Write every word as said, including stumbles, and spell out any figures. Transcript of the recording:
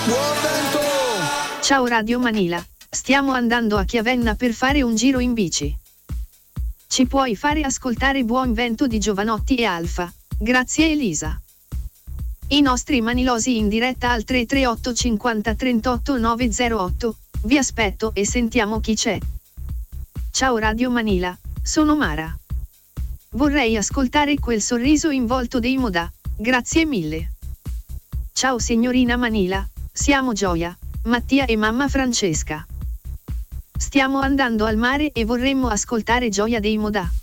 Ciao Radio Manila, stiamo andando a Chiavenna per fare un giro in bici. Ci puoi fare ascoltare Buon Vento di Giovanotti e Alfa, grazie Elisa. I nostri manilosi in diretta al tre tre otto cinquanta trentotto novecentotto, vi aspetto e sentiamo chi c'è. Ciao Radio Manila, sono Mara. Vorrei ascoltare quel sorriso in volto dei Modà, grazie mille. Ciao signorina Manila, siamo Gioia, Mattia e mamma Francesca. Stiamo andando al mare e vorremmo ascoltare Gioia dei Modà.